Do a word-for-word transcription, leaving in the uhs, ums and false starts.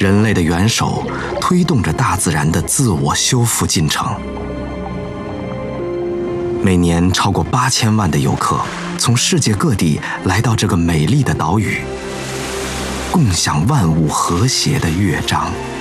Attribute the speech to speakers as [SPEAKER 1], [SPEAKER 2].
[SPEAKER 1] 人类的元首推动着大自然的自我修复进程。每年超过八千万的游客从世界各地来到这个美丽的岛屿，共享万物和谐的乐章。